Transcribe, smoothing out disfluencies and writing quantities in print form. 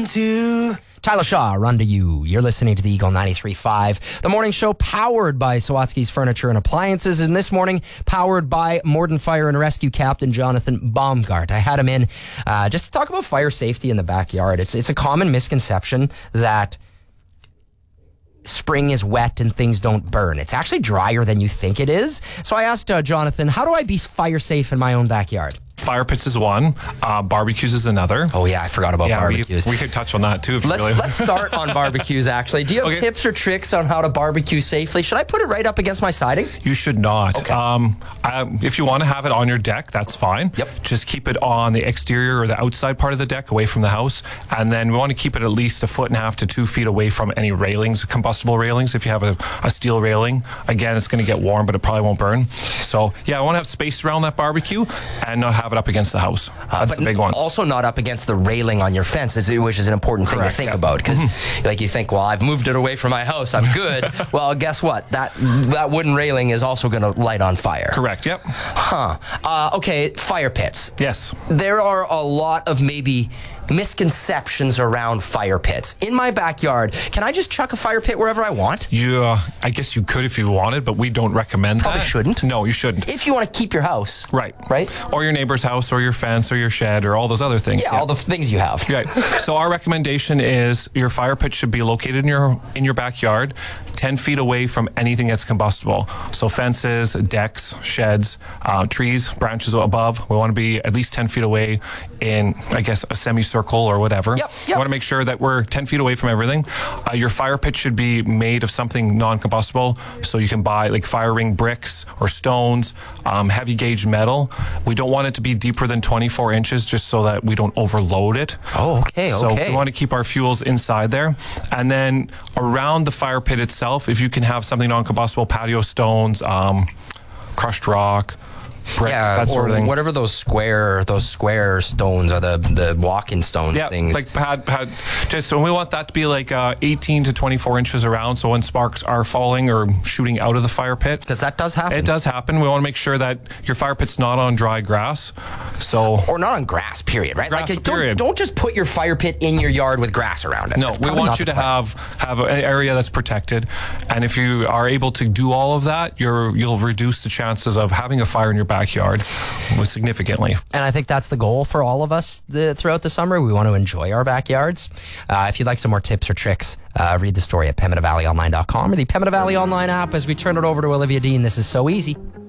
to... Tyler Shaw, Run to You. You're listening to the Eagle 93.5. The morning show powered by Sawatsky's Furniture and Appliances. And this morning, powered by Morden Fire and Rescue Captain Jonathan Baumgart. I had him in just to talk about fire safety in the backyard. It's a common misconception that spring is wet and things don't burn. It's actually drier than you think it is. So I asked Jonathan, how do I be fire safe in my own backyard? Fire pits is one. Barbecues is another. Oh, yeah, I forgot about barbecues. We could touch on that, too. Let's start on barbecues, actually. Do you have tips or tricks on how to barbecue safely? Should I put it right up against my siding? You should not. Okay. If you want to have it on your deck, that's fine. Yep. Just keep it on the exterior or the outside part of the deck, away from the house. And then we want to keep it at least 1.5 to 2 feet away from any railings, combustible railings. If you have a steel railing, again, it's going to get warm, but it probably won't burn. So, yeah, I want to have space around that barbecue and not have it up against the house. That's the big one. Also not up against the railing on your fence, which is an important thing to think about. Because like you think, well, I've moved it away from my house, I'm good. Well, guess what? That wooden railing is also going to light on fire. Correct, yep. Okay, fire pits. Yes. There are a lot of maybe misconceptions around fire pits. In my backyard, can I just chuck a fire pit wherever I want? I guess you could if you wanted, but we don't recommend Probably that. shouldn't. No, you shouldn't. If you want to keep your house. Right. Right? Or your neighbor's house, or your fence, or your shed, or all those other things. Yeah, all the things you have. Right. So our recommendation is your fire pit should be located in your backyard, 10 feet away from anything that's combustible. So fences, decks, sheds, trees, branches above. We want to be at least 10 feet away in, I guess, a semicircle or whatever. Yep. We want to make sure that we're 10 feet away from everything. Your fire pit should be made of something non-combustible. So you can buy like fire ring bricks or stones, heavy gauge metal. We don't want it to be deeper than 24 inches just so that we don't overload it. Oh, okay. So we want to keep our fuels inside there. And then around the fire pit itself, if you can have something non-combustible, patio stones, crushed rock, brick, that sort of thing. Whatever those square stones are, the walk-in stones things. Like pad. So we want that to be like 18 to 24 inches around. So when sparks are falling or shooting out of the fire pit, because that does happen. It does happen. We want to make sure that your fire pit's not on dry grass. Or not on grass. Period. Right. Grass, like, period. Don't just put your fire pit in your yard with grass around it. No, we want you to have an area that's protected, and if you are able to do all of that, you'll reduce the chances of having a fire in your backyard significantly. And I think that's the goal for all of us throughout the summer. We want to enjoy our backyards. If you'd like some more tips or tricks, read the story at PemetaValleyOnline.com or the Pemeta Valley Online app. As we turn it over to Olivia Dean, this is So Easy.